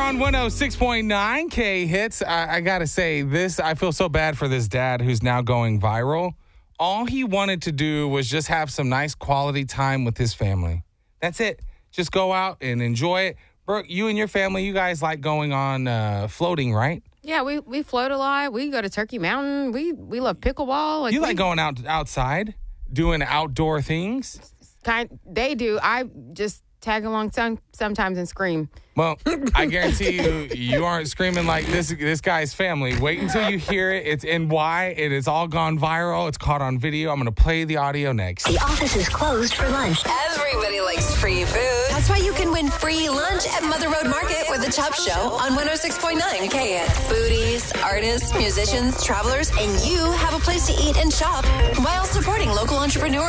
on 106.9 K Hits. I got to say, I feel so bad for this dad who's now going viral. All he wanted to do was just have some nice quality time with his family. That's it. Just go out and enjoy it. Brooke, you and your family, you guys like going on floating, right? Yeah, we float a lot. We go to Turkey Mountain. We love pickleball. You like going outside, doing outdoor things? They do. I just tag along sometimes and scream. Well, I guarantee you aren't screaming like this guy's family. Wait until you hear it. It's NY. It has all gone viral. It's caught on video. I'm going to play the audio next. The office is closed for lunch. Everybody likes free food. That's why you can win free lunch at Mother Road Market with The Chubb Show on 106.9 KS. Foodies, artists, musicians, travelers, and you have a place to eat and shop while supporting local entrepreneurs.